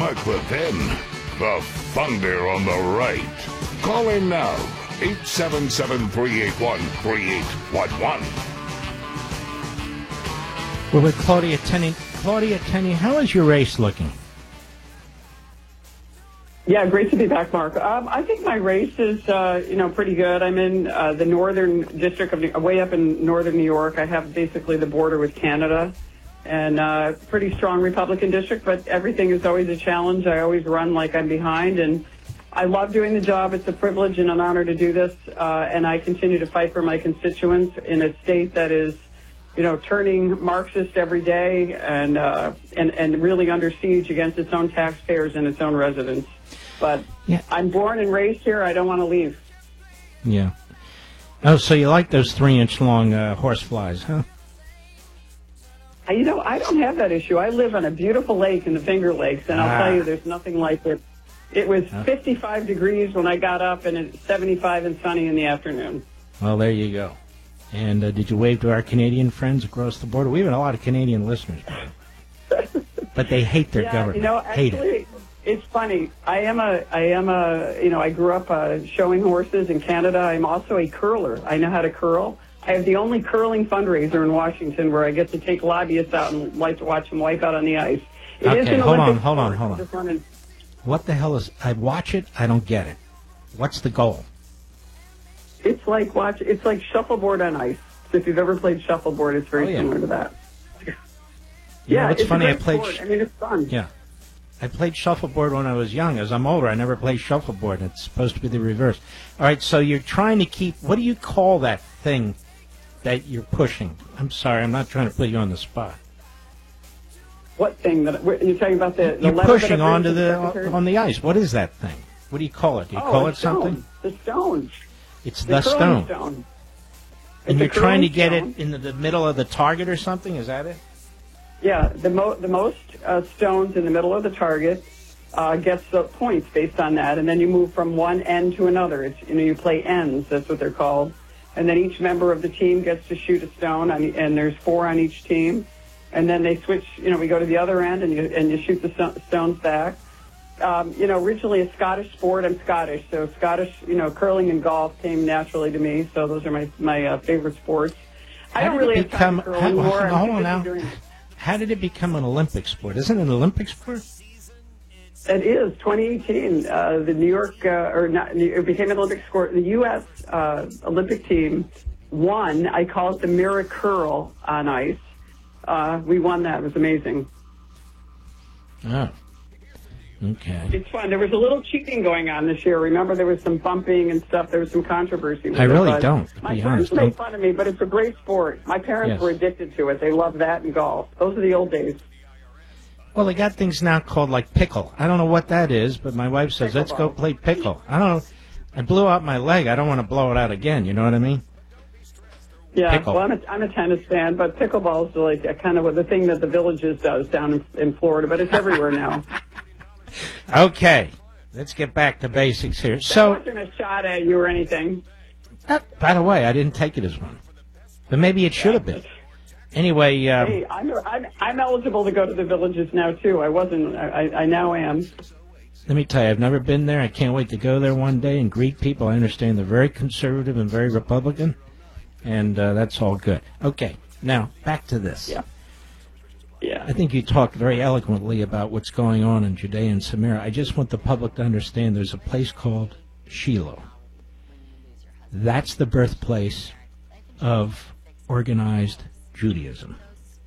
McLevin, the Thunder on the right. Call in now, 877-381-3811. We're with Claudia Tenney. Claudia Tenney, how is your race looking? Yeah, great to be back, Mark. I think my race is, pretty good. I'm in the northern district way up in northern New York. I have basically the border with Canada, and pretty strong Republican district. But everything is always a challenge. I always run like I'm behind, and I love doing the job. It's a privilege and an honor to do this, and I continue to fight for my constituents in a state that is, turning Marxist every day and really under siege against its own taxpayers and its own residents. But yeah. I'm born and raised here. I don't want to leave. Yeah. Oh, so you like those 3-inch long horse flies, huh? I don't have that issue. I live on a beautiful lake in the Finger Lakes, and I'll tell you, there's nothing like it. It was 55 degrees when I got up, and it's 75 and sunny in the afternoon. Well, there you go. And did you wave to our Canadian friends across the border? We have a lot of Canadian listeners, but they hate their government. Hate it. It's funny. I grew up showing horses in Canada. I'm also a curler. I know how to curl. I have the only curling fundraiser in Washington where I get to take lobbyists out and like to watch them wipe out on the ice. Okay, hold on. What the hell is? I watch it. I don't get it. What's the goal? It's like shuffleboard on ice. So if you've ever played shuffleboard, it's very similar to that. Yeah, it's funny. It's fun. Yeah. I played shuffleboard when I was young. As I'm older, I never played shuffleboard. It's supposed to be the reverse. All right, so you're trying to keep, what do you call that thing that you're pushing? I'm sorry, I'm not trying to put you on the spot. What thing? You're talking about the you're lever pushing on the ice. What is that thing? What do you call it? Do you call it something? The stone. It's the stone. And you're trying to get it in the middle of the target or something? Is that it? Yeah, the most stones in the middle of the target gets the points based on that, and then you move from one end to another. It's you play ends. That's what they're called. And then each member of the team gets to shoot a stone, and there's 4 on each team. And then they switch. We go to the other end, and you shoot the stones back. Originally a Scottish sport. I'm Scottish, so Scottish. Curling and golf came naturally to me. So those are my favorite sports. I don't really have time to curl anymore. Hold on now. How did it become an Olympic sport? Isn't it an Olympic sport? It is. 2018, the New York, it became an Olympic sport. The U.S. Olympic team won. I call it the Mirror Curl on ice. We won that. It was amazing. Oh. Okay. It's fun. There was a little cheating going on this year. Remember, there was some bumping and stuff. There was some controversy with I really don't. My friends made fun of me, but it's a great sport. My parents were addicted to it. They love that and golf. Those are the old days. Well, they got things now called like pickle. I don't know what that is, but my wife says, let's go play pickle. I don't know. I blew out my leg. I don't want to blow it out again. You know what I mean? Yeah, pickle. Well, I'm a tennis fan, but pickleball is like kind of the thing that the Villages does down in Florida, but it's everywhere now. Okay, let's get back to basics here. So, that wasn't a shot at you or anything. By the way, I didn't take it as one, but maybe it should have been. Anyway, hey, I'm eligible to go to the Villages now too. I wasn't. I now am. Let me tell you, I've never been there. I can't wait to go there one day and greet people. I understand they're very conservative and very Republican, and that's all good. Okay, now back to this. Yeah. Yeah. I think you talked very eloquently about what's going on in Judea and Samaria. I just want the public to understand there's a place called Shiloh. That's the birthplace of organized Judaism.